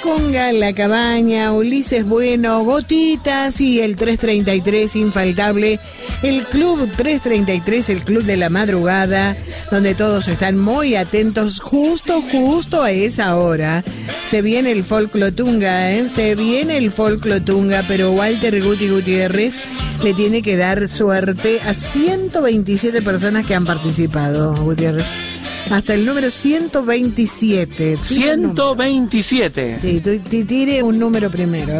Conga, La Cabaña, Ulises Bueno, Gotitas y el 333 infaltable, el Club 333, el Club de la Madrugada, donde todos están muy atentos justo a esa hora. Se viene el folclotunga, se viene el folclotunga, pero Walter Guti Gutiérrez le tiene que dar suerte a 127 personas que han participado, Gutiérrez. Hasta el número 127. 127. Sí, tire un número primero,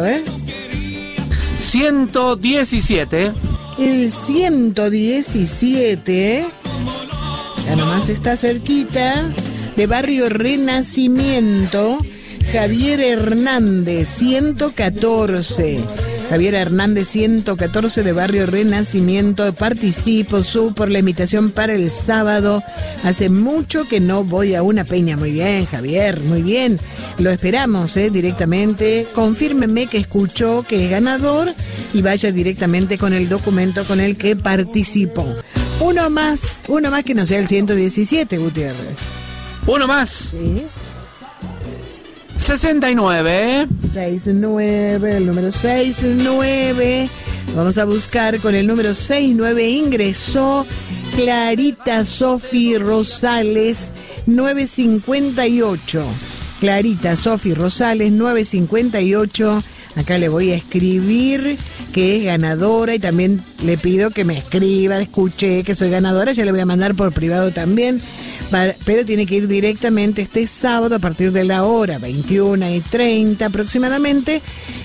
117. El 117, ya nomás está cerquita, de Barrio Renacimiento, Javier Hernández, 114. Javier Hernández, 114, de Barrio Renacimiento. Participo por la invitación para el sábado. Hace mucho que no voy a una peña. Muy bien, Javier, muy bien. Lo esperamos, directamente. Confírmeme que escuchó que es ganador y vaya directamente con el documento con el que participó. Uno más que no sea el 117, Gutiérrez. Uno más. Sí. 69. 69, el número 69. Vamos a buscar con el número 69. Ingresó Clarita Sofi Rosales, 958. Clarita Sofi Rosales, 958. Acá le voy a escribir que es ganadora y también le pido que me escriba, escuché que soy ganadora, ya le voy a mandar por privado también, pero tiene que ir directamente este sábado a partir de la hora 21:30 aproximadamente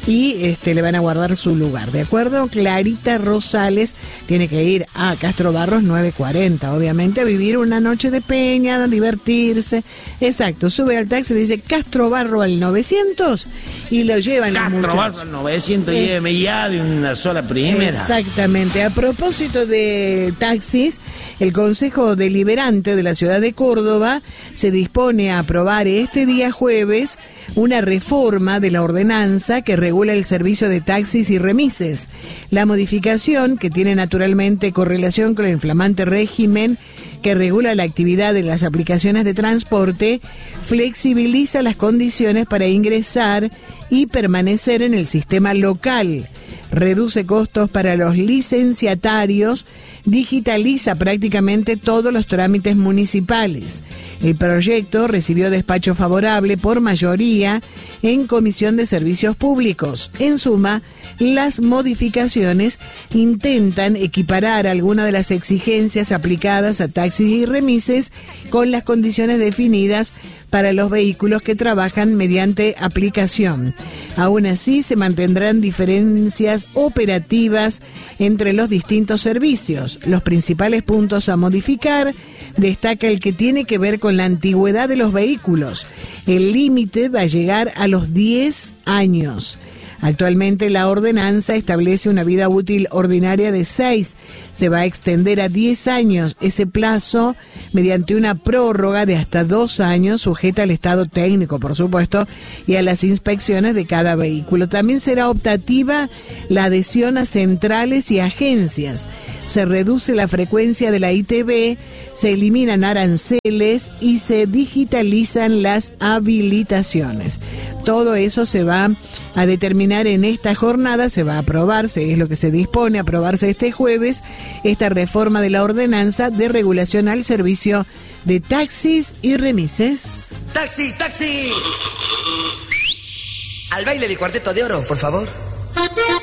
y le van a guardar su lugar, ¿de acuerdo? Clarita Rosales tiene que ir a Castro Barros 940, obviamente, a vivir una noche de peña, a divertirse. Exacto, sube al taxi, dice Castro Barro al 900 y lo llevan los muchachos. Castro Barro al 900, lléveme ya de una sola primera. Exactamente. A propósito de taxis, el Consejo Deliberante de la Ciudad de Córdoba se dispone a aprobar este día jueves una reforma de la ordenanza que regula el servicio de taxis y remises. La modificación, que tiene naturalmente correlación con el flamante régimen que regula la actividad de las aplicaciones de transporte, flexibiliza las condiciones para ingresar y permanecer en el sistema local, reduce costos para los licenciatarios, digitaliza prácticamente todos los trámites municipales. El proyecto recibió despacho favorable por mayoría en Comisión de Servicios Públicos. En suma, las modificaciones intentan equiparar algunas de las exigencias aplicadas a taxis y remises con las condiciones definidas para los vehículos que trabajan mediante aplicación. Aún así, se mantendrán diferencias operativas entre los distintos servicios. Los principales puntos a modificar destaca el que tiene que ver con la antigüedad de los vehículos. El límite va a llegar a los 10 años. Actualmente la ordenanza establece una vida útil ordinaria de 6. Se va a extender a 10 años ese plazo mediante una prórroga de hasta 2 años, sujeta al estado técnico, por supuesto, y a las inspecciones de cada vehículo. También será optativa la adhesión a centrales y agencias. Se reduce la frecuencia de la ITV, se eliminan aranceles y se digitalizan las habilitaciones. Todo eso se va a determinar en esta jornada, se va a aprobarse, es lo que se dispone a aprobarse este jueves, esta reforma de la ordenanza de regulación al servicio de taxis y remises. ¡Taxi, taxi! Al baile de Cuarteto de Oro, por favor.